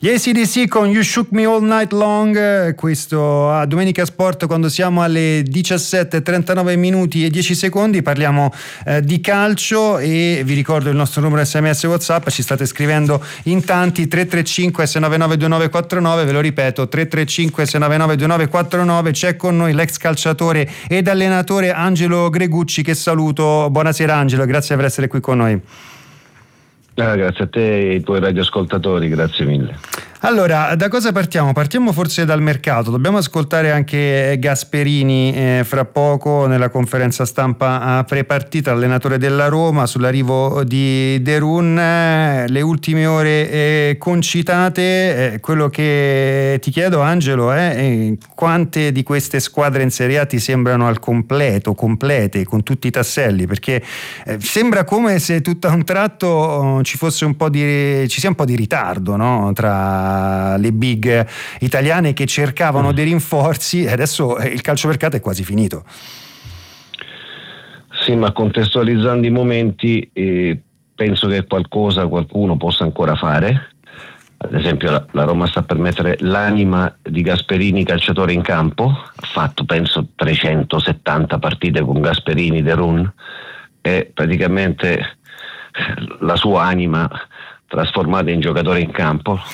Gli AC/DC con You Shook Me All Night Long, questo a Domenica Sport, quando siamo alle 17:39 minuti e 10 secondi parliamo di calcio, e vi ricordo il nostro numero SMS WhatsApp, ci state scrivendo in tanti, 335 699 2949, ve lo ripeto, 335 699 2949. C'è con noi l'ex calciatore ed allenatore Angelo Gregucci, che saluto. Buonasera Angelo, grazie per essere qui con noi. Grazie a te e ai tuoi radioascoltatori, grazie mille. Allora, da cosa partiamo? Partiamo forse dal mercato. Dobbiamo ascoltare anche Gasperini fra poco nella conferenza stampa pre-partita, allenatore della Roma, sull'arrivo di De Roon. Le ultime ore concitate. Quello che ti chiedo, Angelo, è quante di queste squadre in Serie A ti sembrano al complete, con tutti i tasselli? Perché sembra come se tutto a un tratto ci sia un po' di ritardo, no? Tra le big italiane che cercavano dei rinforzi, e adesso il calciomercato è quasi finito. Sì, ma contestualizzando i momenti, penso che qualcuno possa ancora fare. Ad esempio la Roma sta per mettere l'anima di Gasperini calciatore in campo, ha fatto penso 370 partite con Gasperini, De Roon, e praticamente la sua anima trasformata in giocatore in campo.